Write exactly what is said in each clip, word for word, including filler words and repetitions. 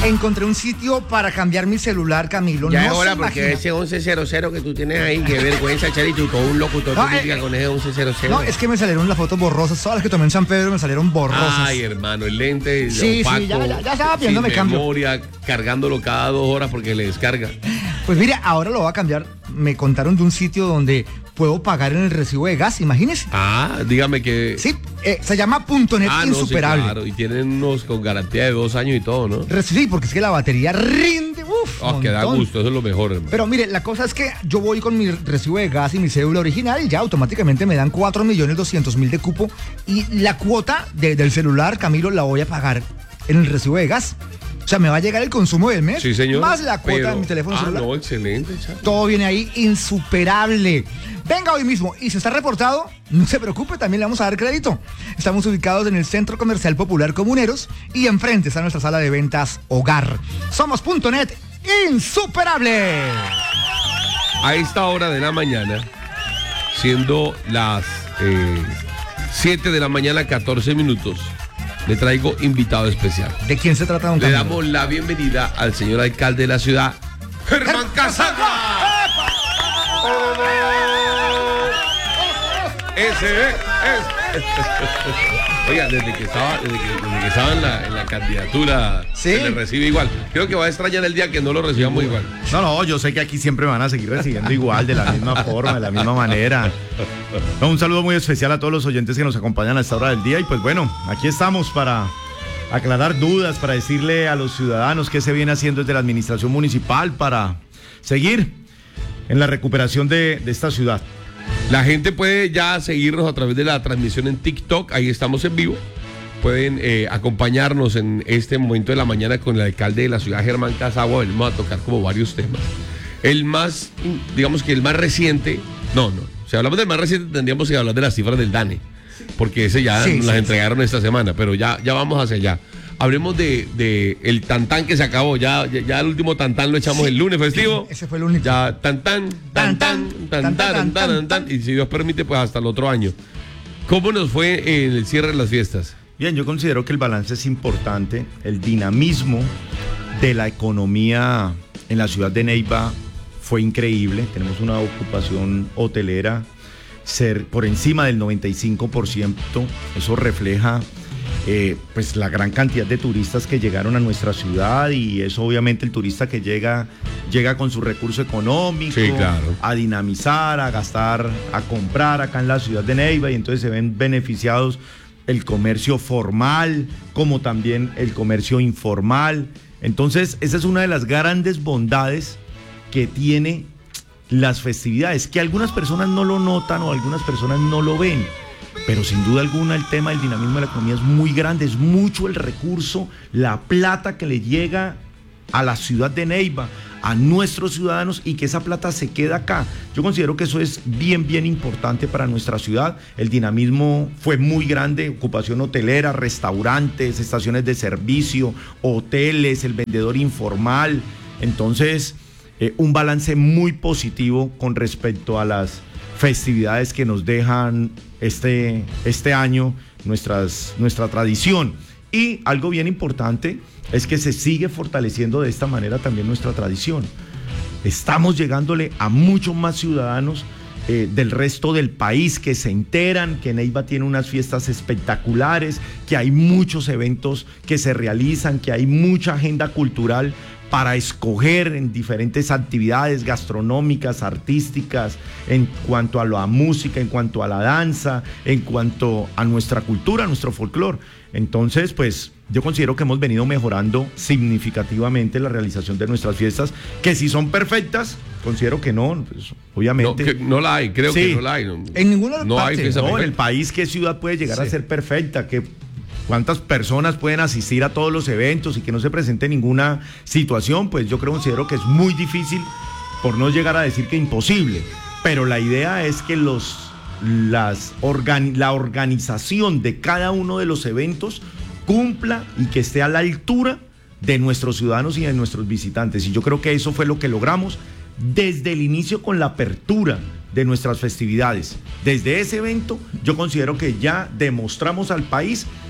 Encontré un sitio para cambiar mi celular, Camilo. Ya no es hora, se porque imagina. ese once cero cero que tú tienes ahí, qué vergüenza, Charito, todo un locutor No, política eh, con ese once cero cero. No, es que me salieron las fotos borrosas. Todas las que tomé en San Pedro me salieron borrosas. Ay, hermano, el lente Sí, opaco, sí, ya- ya- ya estaba pidiéndome sin cambio. memoria, cargándolo cada dos horas porque le descarga. Pues mire, ahora lo voy a cambiar. Me contaron de un sitio donde puedo pagar en el recibo de gas, imagínese. Ah, dígame que... Sí, eh, se llama Punto Net Ah, no, sí, Insuperable. claro, y tienen unos con garantía de dos años y todo, ¿no? Re- Sí, porque es que la batería rinde, uff, Oh, que da gusto, eso es lo mejor, hermano. Pero mire, la cosa es que yo voy con mi recibo de gas y mi cédula original y ya automáticamente me dan cuatro millones doscientos mil de cupo y la cuota de- del celular, Camilo, la voy a pagar en el recibo de gas. O sea, me va a llegar el consumo del mes, Sí, señor. más la cuota Pero- de mi teléfono ah, celular. no, excelente, Charlie. Todo viene ahí insuperable. Venga hoy mismo y si está reportado, no se preocupe, también le vamos a dar crédito. Estamos ubicados en el Centro Comercial Popular Comuneros y enfrente está nuestra sala de ventas Hogar. Somos Punto Net Insuperable. A esta hora de la mañana, siendo las eh, siete de la mañana, catorce minutos, le traigo invitado especial. ¿De quién se trata, don Le Camilo? damos la bienvenida al señor alcalde de la ciudad, Germán Casagua. Ese es. Oiga, desde que estaba, desde que, desde que estaba en, la, en la candidatura, Sí. se le recibe igual. Creo que va a extrañar el día que no lo recibamos igual. No, no, yo sé que aquí siempre me van a seguir recibiendo igual, de la misma forma, de la misma manera. No, un saludo muy especial a todos los oyentes que nos acompañan a esta hora del día. Y pues bueno, aquí estamos para aclarar dudas, para decirle a los ciudadanos qué se viene haciendo desde la administración municipal para seguir en la recuperación de, de esta ciudad. La gente puede ya seguirnos a través de la transmisión en TikTok, ahí estamos en vivo. Pueden eh, acompañarnos en este momento de la mañana con el alcalde de la ciudad, Germán Casagua. Vamos a tocar como varios temas. El más, digamos que el más reciente, no, no, si hablamos del más reciente tendríamos que hablar de las cifras del DANE, porque ese ya Sí, nos sí, las sí. entregaron esta semana, pero ya, ya vamos hacia allá. Hablemos de, de el tantán que se acabó, ya, ya, ya el último tantán lo echamos el lunes festivo. Ese fue el único. Ya tantán, tantán, tantán, tantán, tantán, tantán, y si Dios permite, pues hasta el otro año. ¿Cómo nos fue en el cierre de las fiestas? Bien, yo considero que el balance es importante, el dinamismo de la economía en la ciudad de Neiva fue increíble, tenemos una ocupación hotelera ser por encima del noventa y cinco por ciento, eso refleja eh, pues la gran cantidad de turistas que llegaron a nuestra ciudad y eso obviamente el turista que llega, llega con su recurso económico, Sí, claro. a dinamizar, a gastar, a comprar acá en la ciudad de Neiva y entonces se ven beneficiados el comercio formal como también el comercio informal. Entonces esa es una de las grandes bondades que tiene las festividades, que algunas personas no lo notan o algunas personas no lo ven, pero sin duda alguna el tema del dinamismo de la economía es muy grande, es mucho el recurso, la plata que le llega a la ciudad de Neiva, a nuestros ciudadanos y que esa plata se queda acá. Yo considero que eso es bien, bien importante para nuestra ciudad. El dinamismo fue muy grande, ocupación hotelera, restaurantes, estaciones de servicio, hoteles, el vendedor informal. Entonces, eh, un balance muy positivo con respecto a las festividades que nos dejan este, este año, nuestras, nuestra tradición. Y algo bien importante es que se sigue fortaleciendo de esta manera también nuestra tradición. Estamos llegándole a muchos más ciudadanos eh, del resto del país que se enteran que Neiva tiene unas fiestas espectaculares, que hay muchos eventos que se realizan, que hay mucha agenda cultural para escoger en diferentes actividades gastronómicas, artísticas, en cuanto a la música, en cuanto a la danza, en cuanto a nuestra cultura, nuestro folclore. Entonces, pues, yo considero que hemos venido mejorando significativamente la realización de nuestras fiestas, que si son perfectas, considero que no, pues, No, obviamente. que no la hay, creo Sí. que no la hay. No, En ninguna no hay parte. fiesta No, en el perfecta. país, ¿qué ciudad puede llegar Sí. a ser perfecta? ¿Qué, ¿Cuántas personas pueden asistir a todos los eventos y que no se presente ninguna situación? Pues yo creo, considero que es muy difícil, por no llegar a decir que imposible. Pero la idea es que los, las organi- la organización de cada uno de los eventos cumpla y que esté a la altura de nuestros ciudadanos y de nuestros visitantes. Y yo creo que eso fue lo que logramos desde el inicio con la apertura de nuestras festividades. Desde ese evento yo considero que ya demostramos al país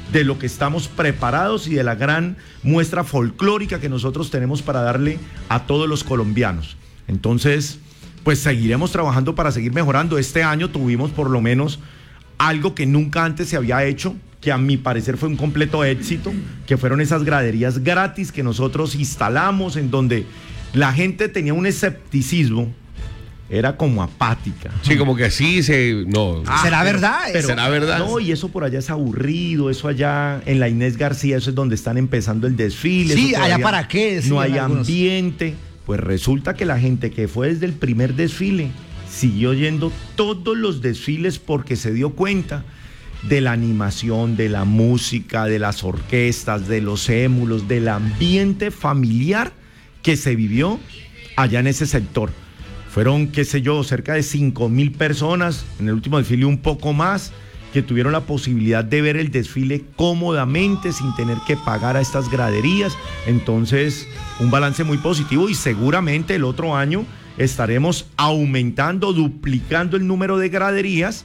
de lo que estamos preparados y de la gran muestra folclórica que nosotros tenemos para darle a todos los colombianos. Entonces, pues seguiremos trabajando para seguir mejorando. Este año tuvimos por lo menos algo que nunca antes se había hecho, que a mi parecer fue un completo éxito, que fueron esas graderías gratis que nosotros instalamos, en donde la gente tenía un escepticismo, era como apática. Sí, como que sí, se, no. Ah, ¿será pero, verdad? Pero, ¿Será verdad? No, y eso por allá es aburrido, eso allá en la Inés García, eso es donde están empezando el desfile. Sí, allá para qué. No hay algunos. ambiente. Pues resulta que la gente que fue desde el primer desfile siguió yendo todos los desfiles porque se dio cuenta de la animación, de la música, de las orquestas, de los émulos, del ambiente familiar que se vivió allá en ese sector. Fueron, qué sé yo, cerca de cinco mil personas, en el último desfile un poco más, que tuvieron la posibilidad de ver el desfile cómodamente, sin tener que pagar a estas graderías. Entonces, un balance muy positivo, y seguramente el otro año estaremos aumentando, duplicando el número de graderías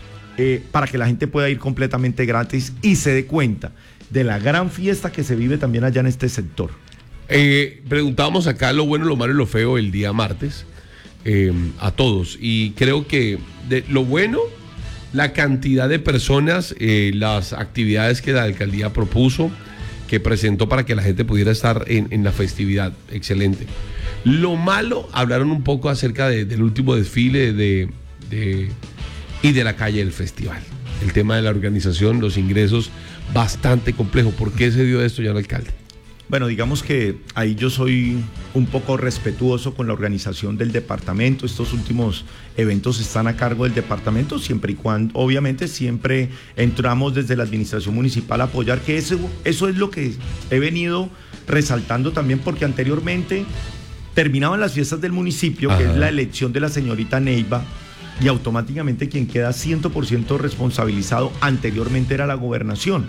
eh, para que la gente pueda ir completamente gratis y se dé cuenta de la gran fiesta que se vive también allá en este sector. Eh, preguntábamos acá lo bueno, lo malo y lo feo el día martes eh, a todos, y creo que de lo bueno, la cantidad de personas, eh, las actividades que la alcaldía propuso, que presentó para que la gente pudiera estar en, en la festividad, excelente. Lo malo, hablaron un poco acerca de, del último desfile de, de, y de la calle del festival. El tema de la organización, los ingresos, bastante complejo. ¿Por qué se dio esto, señor alcalde? Bueno, digamos que ahí yo soy un poco respetuoso con la organización del departamento. Estos últimos eventos están a cargo del departamento, siempre y cuando, obviamente, siempre entramos desde la administración municipal a apoyar, que eso, eso es lo que he venido resaltando también, porque anteriormente terminaban las fiestas del municipio, Ajá. que es la elección de la señorita Neiva, y automáticamente quien queda cien por ciento responsabilizado anteriormente era la gobernación.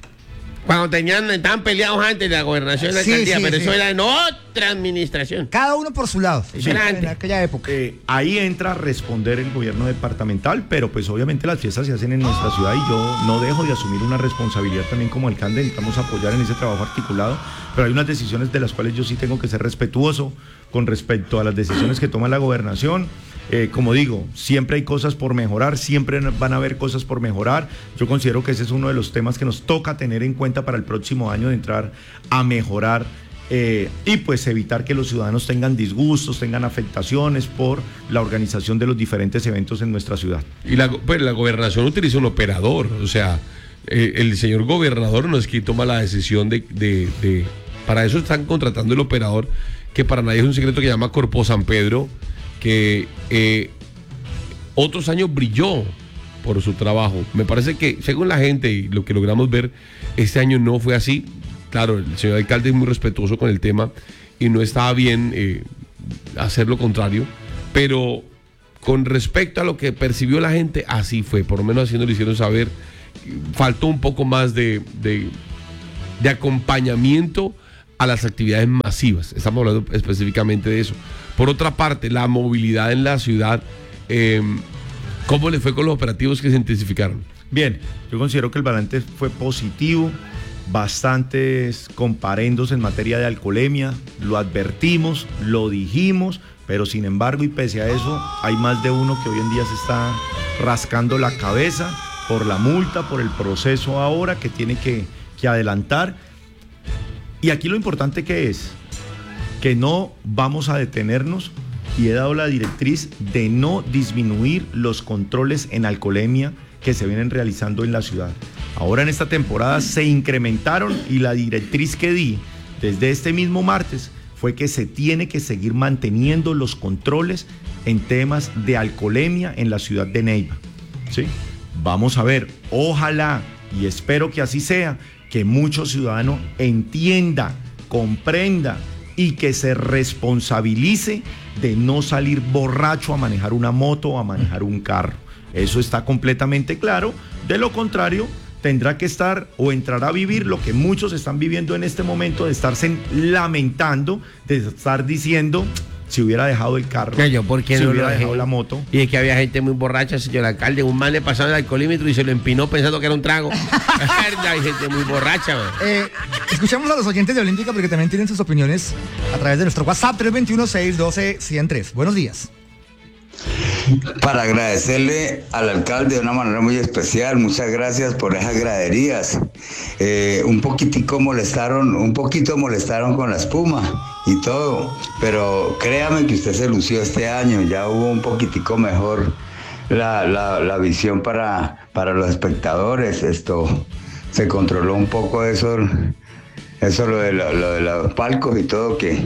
Cuando tenían, estaban peleados antes de la gobernación de la sí, alcaldía, sí, pero sí. eso era en otra administración. Cada uno por su lado. Eso era en antes. aquella época. Eh, ahí entra a responder el gobierno departamental, pero pues obviamente las fiestas se hacen en nuestra ciudad y yo no dejo de asumir una responsabilidad también como alcalde. Necesitamos apoyar en ese trabajo articulado, pero hay unas decisiones de las cuales yo sí tengo que ser respetuoso con respecto a las decisiones que toma la gobernación. Eh, como digo, siempre hay cosas por mejorar, siempre van a haber cosas por mejorar. Yo considero que ese es uno de los temas que nos toca tener en cuenta para el próximo año, de entrar a mejorar eh, y pues evitar que los ciudadanos tengan disgustos, tengan afectaciones por la organización de los diferentes eventos en nuestra ciudad. Y la, pues, la gobernación utiliza un operador, o sea, eh, el señor gobernador no es quien toma la decisión de, de, de... Para eso están contratando el operador, que para nadie es un secreto, que se llama Corpo San Pedro, que eh, otros años brilló por su trabajo. Me parece que, según la gente y lo que logramos ver, este año no fue así. Claro, el señor alcalde es muy respetuoso con el tema y no estaba bien eh, hacer lo contrario, pero con respecto a lo que percibió la gente, así fue, por lo menos así nos lo hicieron saber. Faltó un poco más de, de, de acompañamiento a las actividades masivas. Estamos hablando específicamente de eso. Por otra parte, la movilidad en la ciudad, eh, ¿cómo le fue con los operativos que se intensificaron? Bien, yo considero que el balance fue positivo, bastantes comparendos en materia de alcoholemia, lo advertimos, lo dijimos, pero sin embargo y pese a eso, hay más de uno que hoy en día se está rascando la cabeza por la multa, por el proceso ahora que tiene que, que adelantar. Y aquí lo importante que es que no vamos a detenernos, y he dado la directriz de no disminuir los controles en alcoholemia que se vienen realizando en la ciudad. Ahora en esta temporada se incrementaron, y la directriz que di desde este mismo martes fue que se tiene que seguir manteniendo los controles en temas de alcoholemia en la ciudad de Neiva. ¿Sí? Vamos a ver, ojalá y espero que así sea, que mucho ciudadano entienda, comprenda y que se responsabilice de no salir borracho a manejar una moto o a manejar un carro. Eso está completamente claro. De lo contrario, tendrá que estar o entrar a vivir lo que muchos están viviendo en este momento, de estarse lamentando, de estar diciendo, si hubiera dejado el carro, No, yo, ¿por qué si no hubiera lo dejé? dejado la moto. Y es que había gente muy borracha, señor alcalde. Un man le pasaba el alcoholímetro y se lo empinó pensando que era un trago. Hay gente muy borracha, man. Eh, escuchamos a los oyentes de Olímpica porque también tienen sus opiniones a través de nuestro WhatsApp tres dos uno, seis uno dos, uno cero tres. Buenos días. Para agradecerle al alcalde de una manera muy especial, muchas gracias por esas graderías. Eh, un poquitico molestaron, un poquito molestaron con la espuma y todo, pero créame que usted se lució este año, ya hubo un poquitico mejor la, la, la visión para, para los espectadores. Esto se controló un poco eso, eso lo de, lo, lo de los palcos y todo, que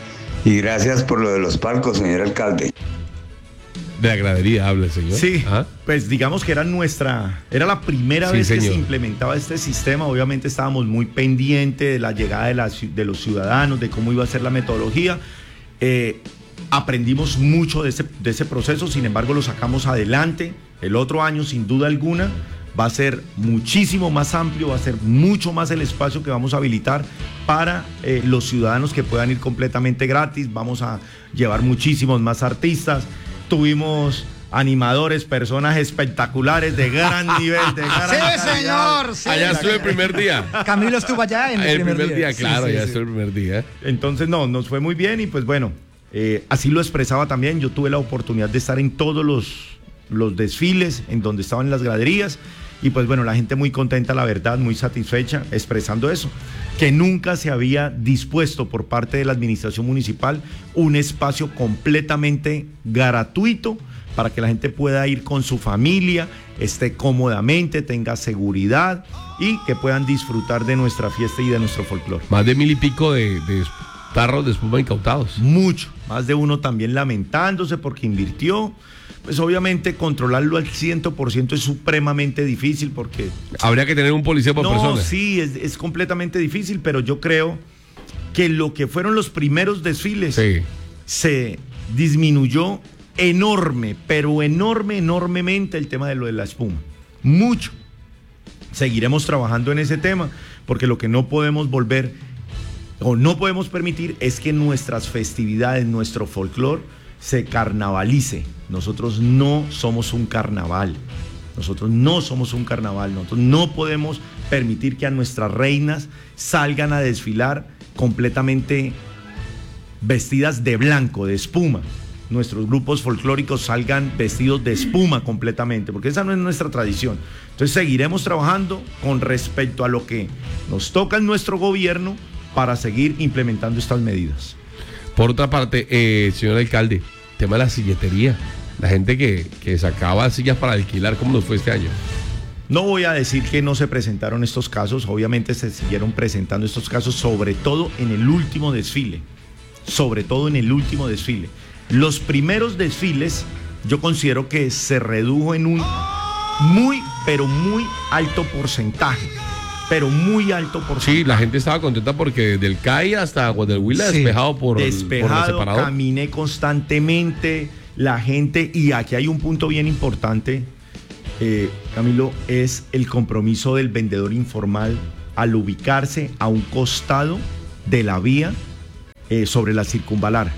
y gracias por lo de los palcos, señor alcalde. De la gradería habla el señor. Sí, ¿Ah? pues digamos que era nuestra, era la primera Sí, vez señor. que se implementaba este sistema. Obviamente estábamos muy pendientes de la llegada de, la, de los ciudadanos, de cómo iba a ser la metodología. Eh, aprendimos mucho de ese, de ese proceso, sin embargo lo sacamos adelante. El otro año, sin duda alguna, va a ser muchísimo más amplio, va a ser mucho más el espacio que vamos a habilitar para eh, los ciudadanos que puedan ir completamente gratis. Vamos a llevar muchísimos más artistas. Tuvimos animadores, personas espectaculares de gran nivel, de gran Sí, calidad. señor. Sí. Allá estuve el primer día. Camilo estuvo allá en el, El primer día, Sí, claro, sí, ya sí. estuve el primer día. Entonces, no, nos fue muy bien y pues bueno, eh, así lo expresaba también. Yo tuve la oportunidad de estar en todos los, los desfiles, en donde estaban las graderías. Y pues bueno, la gente muy contenta, la verdad, muy satisfecha, expresando eso, que nunca se había dispuesto por parte de la administración municipal un espacio completamente gratuito para que la gente pueda ir con su familia, esté cómodamente, tenga seguridad y que puedan disfrutar de nuestra fiesta y de nuestro folclore. Más de mil y pico de, de tarros de espuma incautados. Mucho, más de uno también lamentándose porque invirtió. Pues obviamente controlarlo al cien por ciento es supremamente difícil porque... Habría que tener un policía por no, persona. sí, es, es completamente difícil, pero yo creo que lo que fueron los primeros desfiles Sí. se disminuyó enorme, pero enorme, enormemente el tema de lo de la espuma. Mucho. Seguiremos trabajando en ese tema porque lo que no podemos volver o no podemos permitir es que nuestras festividades, nuestro folclore se carnavalice. Nosotros no somos un carnaval. Nosotros no somos un carnaval. Nosotros no podemos permitir que a nuestras reinas salgan a desfilar completamente vestidas de blanco, de espuma. Nuestros grupos folclóricos salgan vestidos de espuma completamente, porque esa no es nuestra tradición. Entonces seguiremos trabajando con respecto a lo que nos toca en nuestro gobierno para seguir implementando estas medidas. Por otra parte, eh, señor alcalde, tema de la silletería. La gente que, que sacaba sillas para alquilar, ¿cómo nos fue este año? No voy a decir que no se presentaron estos casos, obviamente se siguieron presentando estos casos, sobre todo en el último desfile, sobre todo en el último desfile. Los primeros desfiles yo considero que se redujo en un muy, pero muy alto porcentaje, pero muy alto porcentaje. Sí, la gente estaba contenta porque desde el C A I hasta Guadalhuila Sí. despejado por, Despejado, por el separador. caminé constantemente, la gente, y aquí hay un punto bien importante, eh, Camilo, es el compromiso del vendedor informal al ubicarse a un costado de la vía eh, sobre la circunvalar.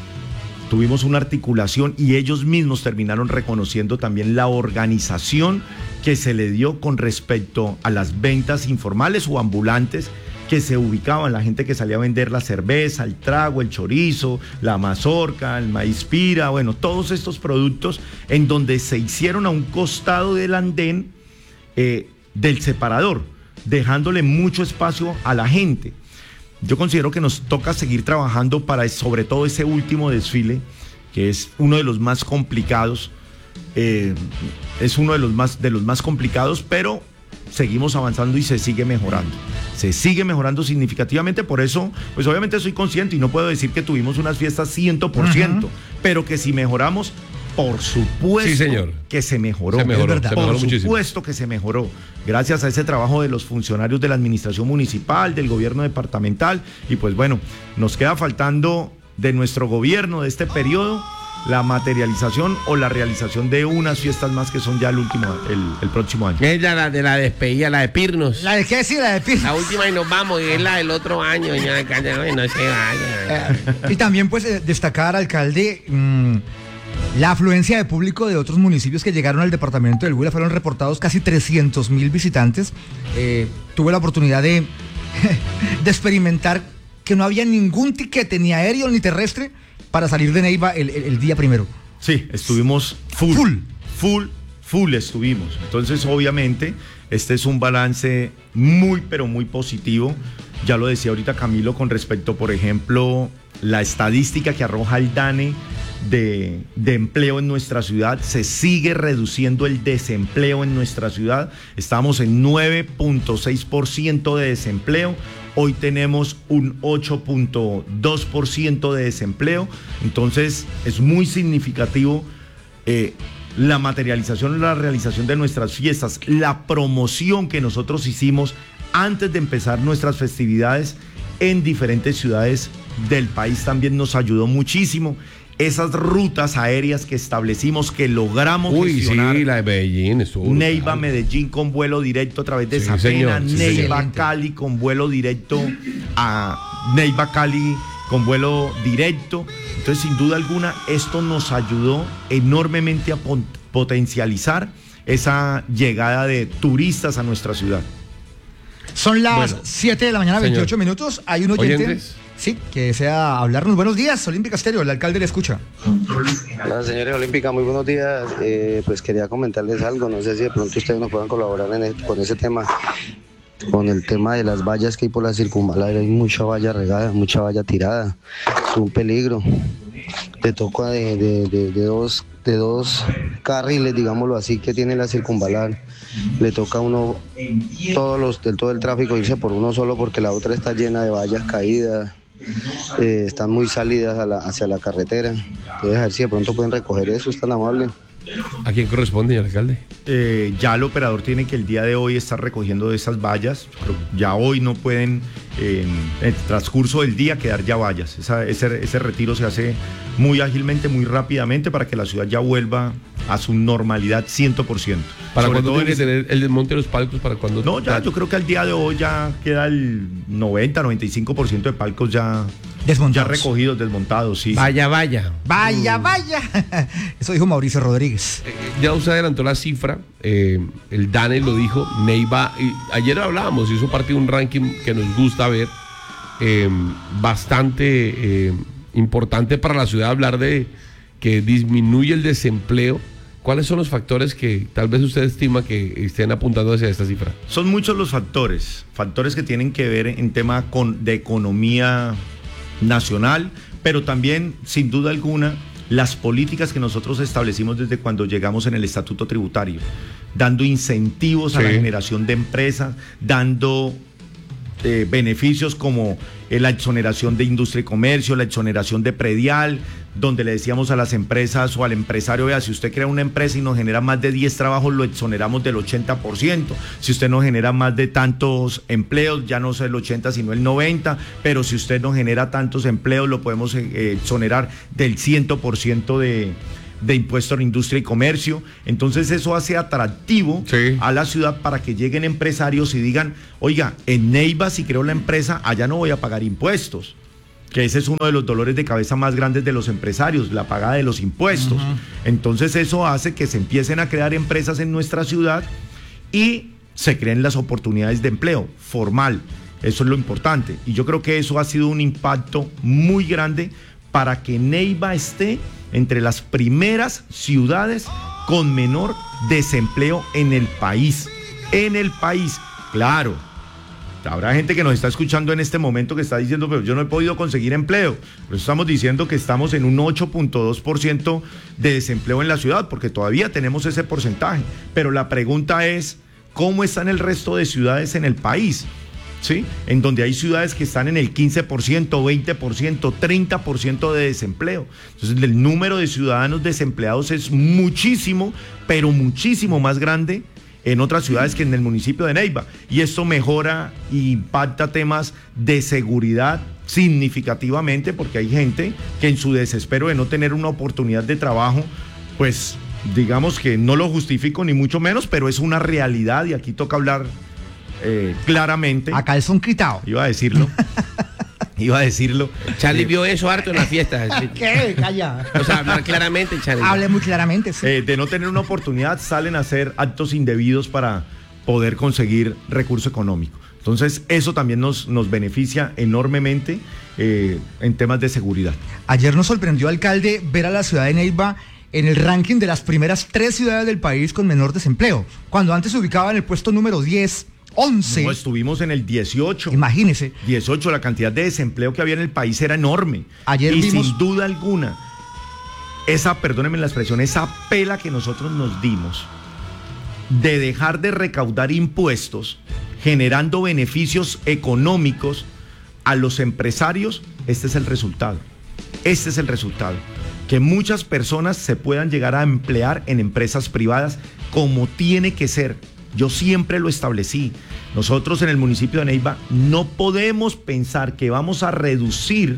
Tuvimos una articulación y ellos mismos terminaron reconociendo también la organización que se le dio con respecto a las ventas informales o ambulantes que se ubicaban, la gente que salía a vender la cerveza, el trago, el chorizo, la mazorca, el maíz pira, bueno, todos estos productos en donde se hicieron a un costado del andén eh, del separador, dejándole mucho espacio a la gente. Yo considero que nos toca seguir trabajando para sobre todo ese último desfile, que es uno de los más complicados, eh, es uno de los más, de los más complicados, pero seguimos avanzando y se sigue mejorando. Se sigue mejorando significativamente, por eso, pues obviamente soy consciente y no puedo decir que tuvimos unas fiestas cien por ciento, uh-huh. pero que si mejoramos, por supuesto sí, señor. que se mejoró. Se mejoró, es verdad. se mejoró Por muchísimo. supuesto que se mejoró, gracias a ese trabajo de los funcionarios de la administración municipal, del gobierno departamental, y pues bueno, nos queda faltando de nuestro gobierno de este periodo la materialización o la realización de unas fiestas más que son ya el último, el, el próximo año. Es la de la despedida, la de Pirnos. ¿La de qué sí? La de Pirnos. La última y nos vamos, y es la del otro año, señor alcalde, no, no se vaya. Eh, y también pues eh, destacar, alcalde, mmm, la afluencia de público de otros municipios que llegaron al departamento del Huila. Fueron reportados casi trescientos mil visitantes. Eh, tuve la oportunidad de, de experimentar que no había ningún tiquete, ni aéreo ni terrestre, para salir de Neiva el, el, el día primero. Sí, estuvimos full, Full. full, full estuvimos. Entonces, obviamente, este es un balance muy, pero muy positivo. Ya lo decía ahorita Camilo con respecto, por ejemplo, la estadística que arroja el DANE de, de empleo en nuestra ciudad. Se sigue reduciendo el desempleo en nuestra ciudad. Estamos en nueve punto seis por ciento de desempleo. Hoy tenemos un ocho punto dos por ciento de desempleo. Entonces es muy significativo eh, la materialización, la realización de nuestras fiestas, la promoción que nosotros hicimos antes de empezar nuestras festividades en diferentes ciudades del país también nos ayudó muchísimo. Esas rutas aéreas que establecimos, que logramos Uy, gestionar. sí, la de Medellín estuvo Neiva, brutal. Medellín con vuelo directo a través de Sí, Sapena, señor, sí, Neiva, señor. Cali con vuelo directo a Neiva, Cali con vuelo directo. Entonces, sin duda alguna, esto nos ayudó enormemente a pon- potencializar esa llegada de turistas a nuestra ciudad. Son las Bueno, siete de la mañana, señor. veintiocho minutos. Hay un oyente, ¿Oyentes? sí, que desea hablarnos. Buenos días, Olímpica Estéreo, el alcalde le escucha. Hola, señores Olímpica, muy buenos días. Eh, pues quería comentarles algo, no sé si de pronto ustedes nos puedan colaborar en el- con ese tema, con el tema de las vallas que hay por la circunvalar. Hay mucha valla regada, mucha valla tirada, es un peligro. Le toca de, de, de, de dos, de dos carriles, digámoslo así, que tiene la circunvalar. Le toca a uno, todos los, del todo el tráfico irse por uno solo porque la otra está llena de vallas caídas. Eh, están muy salidas a la, hacia la carretera. Entonces, a ver si de pronto pueden recoger eso, es tan amable. ¿A quién corresponde, señor alcalde? Eh, ya el operador tiene que el día de hoy estar recogiendo esas vallas. Creo que ya hoy no pueden, eh, en el transcurso del día, quedar ya vallas. Esa- ese, ese retiro se hace muy ágilmente, muy rápidamente para que la ciudad ya vuelva a su normalidad cien por ciento. ¿Para Sobre cuándo todo tiene en que este- tener el desmonte de los palcos? ¿Para cuándo? No, ya, yo creo que al día de hoy ya queda el noventa, noventa y cinco por ciento de palcos ya, ya Desmontados. recogidos, desmontados, sí. Vaya, vaya. Vaya, vaya. Eso dijo Mauricio Rodríguez. Eh, Ya usted adelantó la cifra, eh, el DANE lo dijo, Neiva, y ayer hablábamos, hizo parte de un ranking que nos gusta ver, eh, bastante eh, importante para la ciudad, hablar de que disminuye el desempleo. ¿Cuáles son los factores que tal vez usted estima que estén apuntando hacia esta cifra? Son muchos los factores, factores que tienen que ver en tema con, de economía nacional, pero también, sin duda alguna, las políticas que nosotros establecimos desde cuando llegamos en el estatuto tributario, dando incentivos a la Sí. generación de empresas, dando eh, beneficios como eh, la exoneración de industria y comercio, la exoneración de predial, donde le decíamos a las empresas o al empresario, vea, si usted crea una empresa y nos genera más de diez trabajos, lo exoneramos del ochenta por ciento. Si usted nos genera más de tantos empleos, ya no es el ochenta, sino el noventa, pero si usted nos genera tantos empleos, lo podemos eh, exonerar del cien por ciento de, de impuesto a la industria y comercio. Entonces eso hace atractivo Sí. a la ciudad para que lleguen empresarios y digan, oiga, en Neiva si creo la empresa, allá no voy a pagar impuestos. Que ese es uno de los dolores de cabeza más grandes de los empresarios, la pagada de los impuestos. Uh-huh. Entonces eso hace que se empiecen a crear empresas en nuestra ciudad y se creen las oportunidades de empleo formal. Eso es lo importante. Y yo creo que eso ha sido un impacto muy grande para que Neiva esté entre las primeras ciudades con menor desempleo en el país. En el país, claro. Habrá gente que nos está escuchando en este momento que está diciendo, pero yo no he podido conseguir empleo. Pero estamos diciendo que estamos en un ocho punto dos por ciento de desempleo en la ciudad, porque todavía tenemos ese porcentaje. Pero la pregunta es, ¿cómo están el resto de ciudades en el país? ¿Sí? En donde hay ciudades que están en el quince por ciento, veinte por ciento, treinta por ciento de desempleo. Entonces el número de ciudadanos desempleados es muchísimo, pero muchísimo más grande en otras ciudades que en el municipio de Neiva. Y esto mejora e impacta temas de seguridad significativamente, porque hay gente que en su desespero de no tener una oportunidad de trabajo, pues digamos que no lo justifico ni mucho menos, pero es una realidad y aquí toca hablar eh, claramente. A calzón quitado. Iba a decirlo. Iba a decirlo. Charlie eh, vio eso harto en la fiesta. ¿Qué? Calla. O sea, hablar claramente, Charlie. Hable muy claramente, sí. Eh, de no tener una oportunidad, salen a hacer actos indebidos para poder conseguir recurso económico. Entonces, eso también nos, nos beneficia enormemente eh, en temas de seguridad. Ayer nos sorprendió, alcalde, ver a la ciudad de Neiva en el ranking de las primeras tres ciudades del país con menor desempleo, cuando antes se ubicaba en el puesto número diez, once. No, estuvimos en el dieciocho. Imagínese. dieciocho, la cantidad de desempleo que había en el país era enorme. Ayer y vimos... sin duda alguna, esa, perdónenme la expresión, esa pela que nosotros nos dimos de dejar de recaudar impuestos, generando beneficios económicos a los empresarios, este es el resultado. Este es el resultado. Que muchas personas se puedan llegar a emplear en empresas privadas como tiene que ser. Yo siempre lo establecí. Nosotros en el municipio de Neiva no podemos pensar que vamos a reducir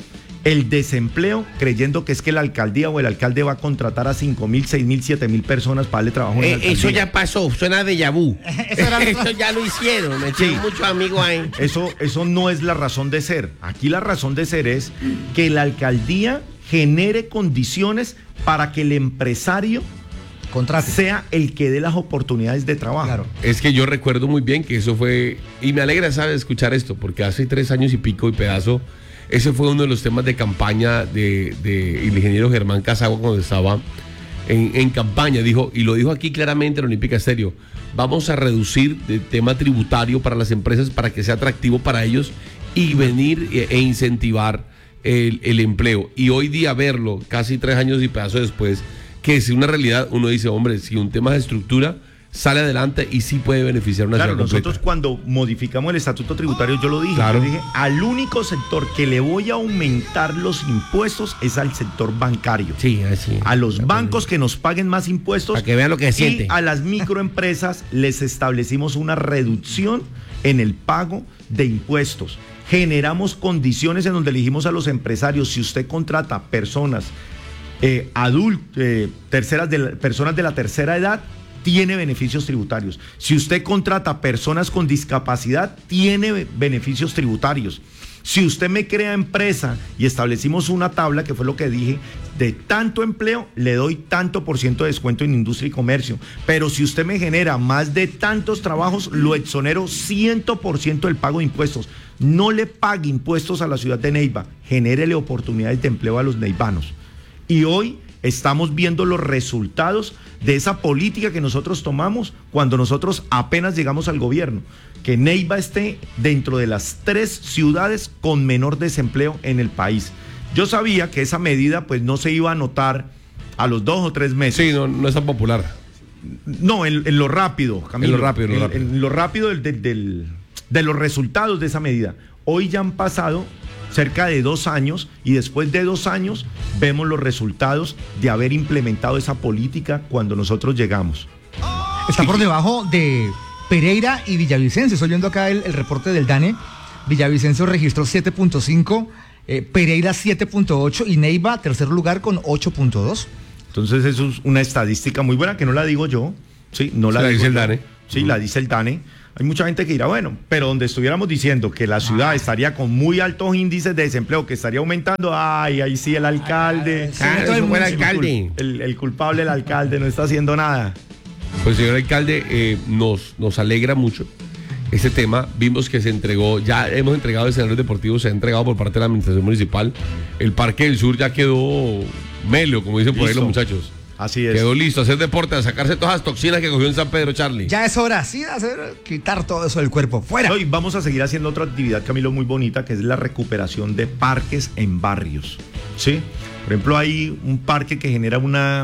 el desempleo creyendo que es que la alcaldía o el alcalde va a contratar a cinco mil, seis mil, siete mil personas para darle trabajo en la Eh, alcaldía. eso ya pasó, suena de yabú. Eso era- Eso ya lo hicieron, me Sí. tienen muchos amigos ahí. Eso, eso no es la razón de ser. Aquí la razón de ser es que la alcaldía genere condiciones para que el empresario Contrate. sea el que dé las oportunidades de trabajo. Claro. Es que yo recuerdo muy bien que eso fue, y me alegra, ¿sabes?, escuchar esto, porque hace tres años y pico y pedazo, ese fue uno de los temas de campaña de, de el ingeniero Germán Casagua cuando estaba en, en campaña, dijo, y lo dijo aquí claramente en Olímpica Estéreo, vamos a reducir el tema tributario para las empresas para que sea atractivo para ellos y venir e, e incentivar el, el empleo. Y hoy día verlo, casi tres años y pedazo después, que es una realidad, uno dice, hombre, si un tema de estructura sale adelante y sí puede beneficiar una Claro, ciudad completa. nosotros cuando modificamos el estatuto tributario, yo lo dije, Claro. yo dije, al único sector que le voy a aumentar los impuestos es al sector bancario. Sí, así. A los bancos que nos paguen más impuestos. Para que vean lo que y siente. a las microempresas les establecimos una reducción en el pago de impuestos. Generamos condiciones en donde le dijimos a los empresarios, si usted contrata personas eh, adultos, eh, terceras de la- personas de la tercera edad, tiene beneficios tributarios. Si usted contrata personas con discapacidad, tiene beneficios tributarios. Si usted me crea empresa y establecimos una tabla, que fue lo que dije, de tanto empleo, le doy tanto por ciento de descuento en industria y comercio. Pero si usted me genera más de tantos trabajos, lo exonero cien por ciento del pago de impuestos. No le pague impuestos a la ciudad de Neiva, genérele oportunidades de empleo a los neivanos. Y hoy estamos viendo los resultados de esa política que nosotros tomamos cuando nosotros apenas llegamos al gobierno, que Neiva esté dentro de las tres ciudades con menor desempleo en el país. Yo sabía que esa medida pues no se iba a notar a los dos o tres meses. Sí, no, no es tan popular. No, en, en lo rápido, Camilo. En lo rápido, en lo En- rápido. en lo rápido del- del- del- de los resultados de esa medida. Hoy ya han pasado cerca de dos años y después de dos años vemos los resultados de haber implementado esa política cuando nosotros llegamos. Está por debajo de Pereira y Villavicencio. Estoy viendo acá el, el reporte del DANE. Villavicencio registró siete punto cinco, eh, Pereira siete punto ocho y Neiva tercer lugar con ocho punto dos. Entonces eso es una estadística muy buena que no la digo yo, sí, no la, La digo dice el yo. DANE. Sí, la dice el DANE. Hay mucha gente que dirá, bueno, pero donde estuviéramos diciendo que la ciudad estaría con muy altos índices de desempleo, que estaría aumentando, ay, ahí sí el alcalde. Sí, Ah, todo el eso fue el mundo- alcalde. El, el culpable, el alcalde, no está haciendo nada. Pues señor alcalde, eh, nos, nos alegra mucho este tema. Vimos que se entregó, ya hemos entregado escenarios deportivos, se ha entregado por parte de la administración municipal. El Parque del Sur ya quedó melo, como dicen por ahí Listo. los muchachos. Así es. Quedó listo a hacer deporte, a sacarse todas las toxinas que cogió en San Pedro, Charlie. Ya es hora, sí, de hacer, quitar todo eso del cuerpo. ¡Fuera! Hoy vamos a seguir haciendo otra actividad, Camilo, muy bonita, que es la recuperación de parques en barrios. ¿Sí? Por ejemplo, hay un parque que genera una...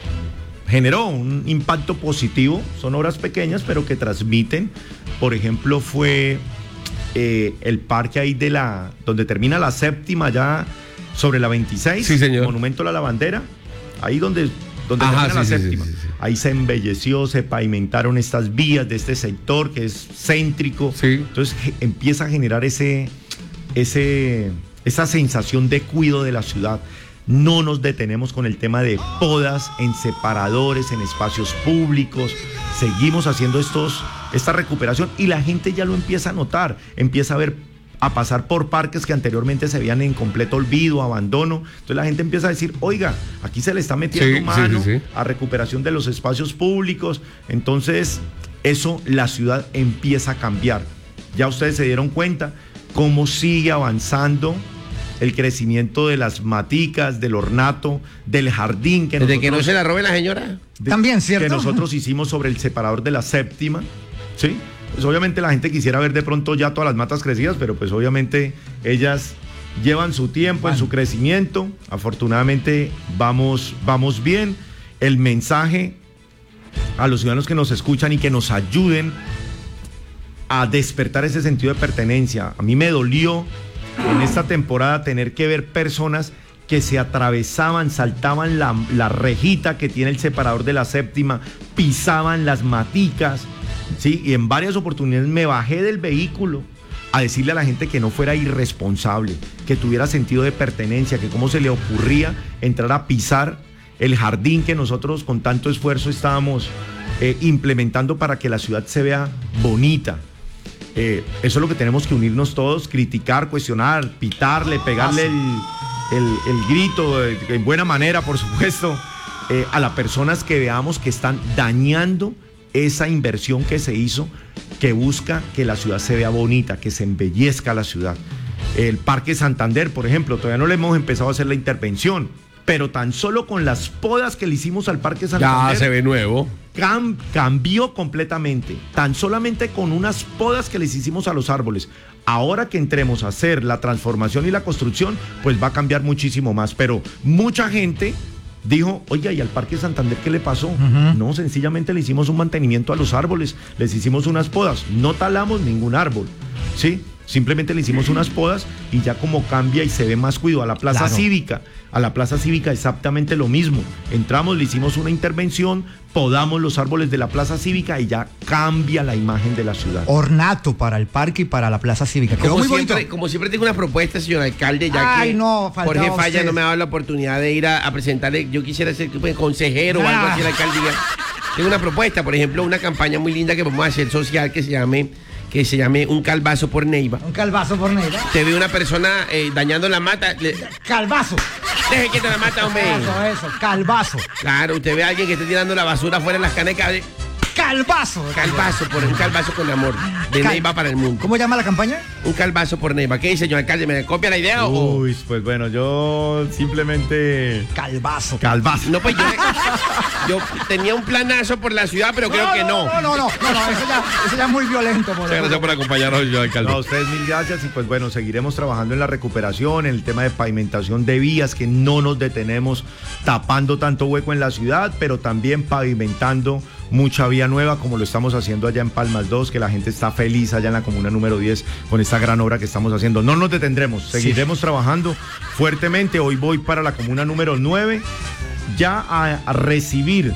generó un impacto positivo. Son obras pequeñas, pero que transmiten. Por ejemplo, fue eh, el parque ahí de la... donde termina la séptima ya sobre la veintiséis. Sí, señor. Monumento a la Lavandera. Ahí donde... donde Ajá, termina la sí, sí, séptima. sí, sí, sí. Ahí se embelleció, se pavimentaron estas vías de este sector que es céntrico. Sí. Entonces ge- empieza a generar ese, ese, esa sensación de cuidado de la ciudad. No nos detenemos con el tema de podas en separadores, en espacios públicos. Seguimos haciendo estos, esta recuperación y la gente ya lo empieza a notar, empieza a ver, a pasar por parques que anteriormente se veían en completo olvido, abandono. Entonces la gente empieza a decir, oiga, aquí se le está metiendo Sí, mano sí, sí, sí. a recuperación de los espacios públicos. Entonces eso, la ciudad empieza a cambiar. Ya ustedes se dieron cuenta cómo sigue avanzando el crecimiento de las maticas, del ornato, del jardín que Desde nosotros, que no se la robe la señora. de- También, ¿cierto? que nosotros hicimos sobre el separador de la séptima, ¿sí? Pues obviamente la gente quisiera ver de pronto ya todas las matas crecidas, pero pues obviamente ellas llevan su tiempo en su crecimiento. Afortunadamente vamos, vamos bien. El mensaje a los ciudadanos que nos escuchan y que nos ayuden a despertar ese sentido de pertenencia. A mí me dolió en esta temporada tener que ver personas que se atravesaban, saltaban la, la rejita que tiene el separador de la séptima, pisaban las maticas, ¿sí? Y en varias oportunidades me bajé del vehículo a decirle a la gente que no fuera irresponsable, que tuviera sentido de pertenencia, que cómo se le ocurría entrar a pisar el jardín que nosotros con tanto esfuerzo estábamos eh, implementando para que la ciudad se vea bonita. Eh, eso es lo que tenemos que unirnos todos, criticar, cuestionar, pitarle, pegarle el, el, el grito eh, en buena manera, por supuesto, eh, a las personas que veamos que están dañando esa inversión que se hizo, que busca que la ciudad se vea bonita, que se embellezca la ciudad. El Parque Santander, por ejemplo, todavía no le hemos empezado a hacer la intervención, pero tan solo con las podas que le hicimos al Parque Santander Ya se ve nuevo. Cam- cambió completamente, tan solamente con unas podas que les hicimos a los árboles. Ahora que entremos a hacer la transformación y la construcción, pues va a cambiar muchísimo más. Pero mucha gente dijo, oiga, ¿y al Parque Santander qué le pasó? Uh-huh. No, sencillamente le hicimos un mantenimiento a los árboles, les hicimos unas podas, no talamos ningún árbol, ¿sí? Simplemente le hicimos unas podas y ya como cambia y se ve más cuidado. A la Plaza Claro. Cívica, a la Plaza Cívica exactamente lo mismo. Entramos, le hicimos una intervención, podamos los árboles de la Plaza Cívica y ya cambia la imagen de la ciudad. Ornato para el parque y para la plaza cívica. Quedó Como muy bonito. siempre, como siempre tengo una propuesta, señor alcalde, ya Ay, que no, faltaba Jorge Falla usted. no me ha dado la oportunidad de ir a, a presentarle. Yo quisiera ser pues, consejero o algo Ah. así a la alcaldía. Tengo una propuesta, por ejemplo, una campaña muy linda que vamos a hacer social que se llame, que se llame Un Calvazo por Neiva. Un calvazo por Neiva. Te ve una persona eh, dañando la mata, le, Calvazo. deje que te la mata, hombre. Eso, eso. Calvazo. Claro, usted ve a alguien que esté tirando la basura fuera de las canecas. de- Calvazo. Calvazo, por un calvazo con amor. De Cal- Neiva para el mundo. ¿Cómo llama la campaña? Un calvazo por Neiva. ¿Qué dice, señor alcalde? ¿Me copia la idea o...? Uy, pues bueno, yo simplemente... Calvazo. Calvazo. No, pues yo, yo tenía un planazo por la ciudad, pero creo que no. No, no, no, no, no, eso ya, eso ya es muy violento. Por Muchas gracias por acompañarnos, señor alcalde. No, a ustedes mil gracias y pues bueno, seguiremos trabajando en la recuperación, en el tema de pavimentación de vías, que no nos detenemos tapando tanto hueco en la ciudad, pero también pavimentando mucha vía nueva como lo estamos haciendo allá en Palmas dos, que la gente está feliz allá en la comuna número diez con esta gran obra que estamos haciendo. No nos detendremos, seguiremos sí. trabajando fuertemente. Hoy voy para la comuna número nueve ya a, a recibir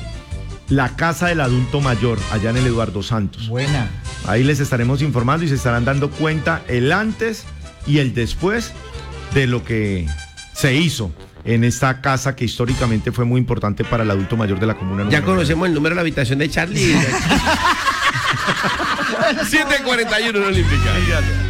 la casa del adulto mayor allá en el Eduardo Santos. Buena. Ahí les estaremos informando y se estarán dando cuenta el antes y el después de lo que se hizo en esta casa que históricamente fue muy importante para el adulto mayor de la comuna. Ya conocemos el número de la habitación de Charlie. siete cuarenta y uno en Olímpica.